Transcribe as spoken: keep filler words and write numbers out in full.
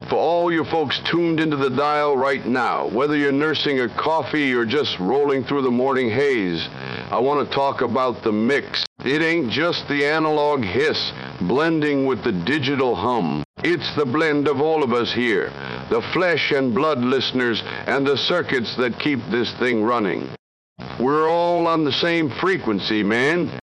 For all you folks tuned into the dial right now, whether you're nursing a coffee or just rolling through the morning haze, I want to talk about the mix. It ain't just the analog hiss blending with the digital hum. It's the blend of all of us here, the flesh and blood listeners and the circuits that keep this thing running. We're all on the same frequency, man.